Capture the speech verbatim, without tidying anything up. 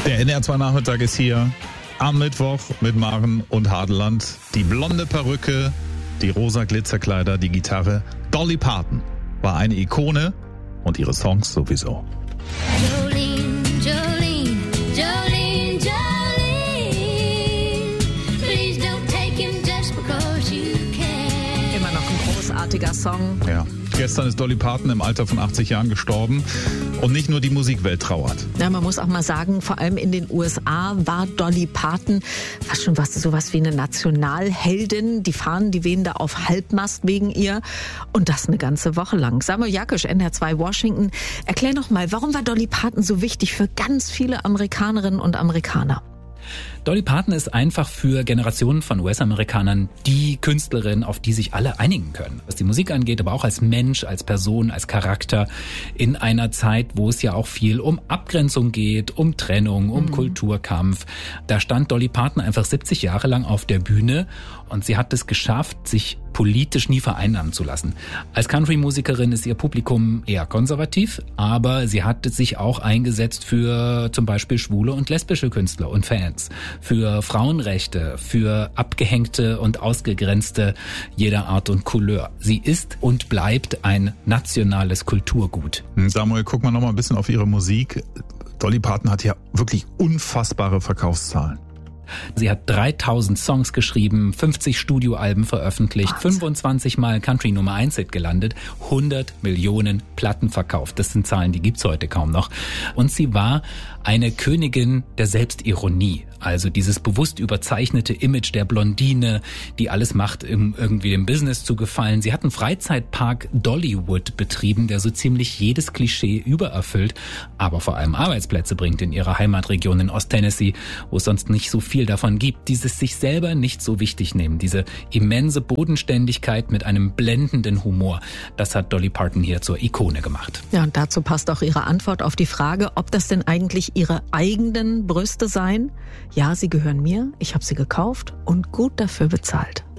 Der N R zwei Nachmittag ist hier am Mittwoch mit Maren und Hadeland. Die blonde Perücke, die rosa Glitzerkleider, die Gitarre. Dolly Parton war eine Ikone und ihre Songs sowieso. Jolene, Jolene, Jolene, Jolene, please don't take him just because you can. Immer noch ein großartiger Song. Ja. Gestern ist Dolly Parton im Alter von achtzig Jahren gestorben und nicht nur die Musikwelt trauert. Ja, man muss auch mal sagen, vor allem in den U S A war Dolly Parton fast schon was, sowas wie eine Nationalheldin. Die Fahnen, die wehen da auf Halbmast wegen ihr und das eine ganze Woche lang. Samuel Jakisch, N R zwei Washington. Erklär noch mal, warum war Dolly Parton so wichtig für ganz viele Amerikanerinnen und Amerikaner? Dolly Parton ist einfach für Generationen von U S-Amerikanern die Künstlerin, auf die sich alle einigen können. Was die Musik angeht, aber auch als Mensch, als Person, als Charakter. In einer Zeit, wo es ja auch viel um Abgrenzung geht, um Trennung, um mhm. Kulturkampf. Da stand Dolly Parton einfach siebzig Jahre lang auf der Bühne und sie hat es geschafft, sich politisch nie vereinnahmen zu lassen. Als Country-Musikerin ist ihr Publikum eher konservativ, aber sie hat sich auch eingesetzt für zum Beispiel schwule und lesbische Künstler und Fans, für Frauenrechte, für Abgehängte und Ausgegrenzte jeder Art und Couleur. Sie ist und bleibt ein nationales Kulturgut. Samuel, guck mal noch mal ein bisschen auf ihre Musik. Dolly Parton hat ja wirklich unfassbare Verkaufszahlen. Sie hat dreitausend Songs geschrieben, fünfzig Studioalben veröffentlicht, Wahnsinn. fünfundzwanzig Mal Country Nummer eins Hit gelandet, hundert Millionen Platten verkauft. Das sind Zahlen, die gibt's heute kaum noch. Und sie war eine Königin der Selbstironie. Also dieses bewusst überzeichnete Image der Blondine, die alles macht, um irgendwie dem Business zu gefallen. Sie hat einen Freizeitpark Dollywood betrieben, der so ziemlich jedes Klischee übererfüllt, aber vor allem Arbeitsplätze bringt in ihrer Heimatregion in Osttennessee, wo es sonst nicht so viel davon gibt. Dieses sich selber nicht so wichtig nehmen, diese immense Bodenständigkeit mit einem blendenden Humor, das hat Dolly Parton hier zur Ikone gemacht. Ja, und dazu passt auch ihre Antwort auf die Frage, ob das denn eigentlich ihre eigenen Brüste seien. Ja, sie gehören mir, ich habe sie gekauft und gut dafür bezahlt.